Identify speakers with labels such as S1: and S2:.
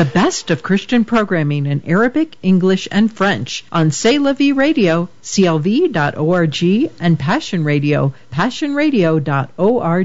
S1: The best of Christian programming in Arabic, English, and French on C'est La Vie Radio, clv.org, and Passion Radio, passionradio.org.